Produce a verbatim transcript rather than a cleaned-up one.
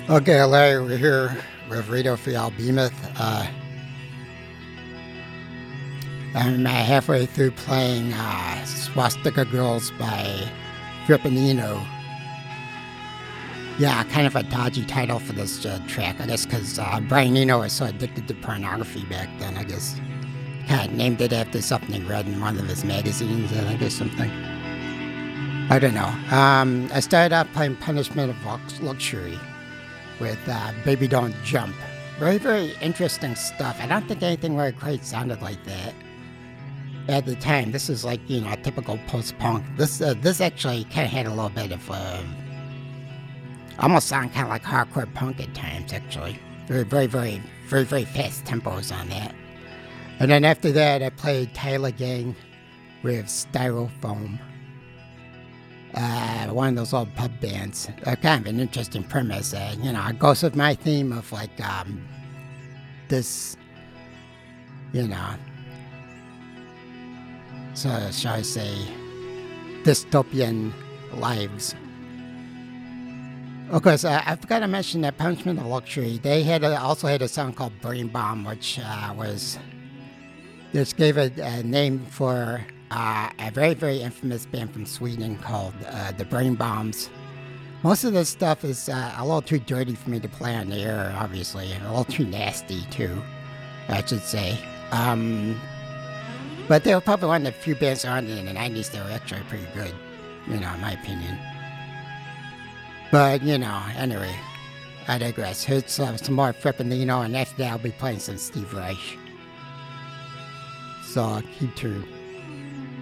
Okay, Larry, we're here with Radio Free Albemuth. Uh, I'm uh, halfway through playing uh, Swastika Girls by Frippen Eno. Yeah, kind of a dodgy title for this uh, track, I guess, because uh, Brian Eno was so addicted to pornography back then, I guess. Kind of named it after something he read in one of his magazines, I think, or something. I don't know. Um, I started out playing Punishment of Luxury with uh, Baby Don't Jump. Very, very interesting stuff. I don't think anything really quite sounded like that at the time. This is like, you know, typical post-punk. This uh, this actually kind of had a little bit of, uh, almost sound kind of like hardcore punk at times, actually. Very, very, very, very, very fast tempos on that. And then after that, I played Tyler Gang with Styrofoam. Uh, one of those old pub bands. Uh, kind of an interesting premise. Uh, you know, it goes with my theme of like um, this, you know, so shall I say, dystopian lives. Of course, uh, I forgot to mention that Punishment of Luxury, they had a, also had a song called Brain Bomb, which uh, was, just gave a, a name for Uh, a very, very infamous band from Sweden called uh, the Brain Bombs. Most of this stuff is uh, a little too dirty for me to play on the air, obviously, and a little too nasty, too, I should say. Um, but they were probably one of the few bands around in the nineties that were actually pretty good, you know, in my opinion. But, you know, anyway, I digress. Here's uh, some more Frippen Eno, and after that I'll be playing some Steve Reich. So keep tuned.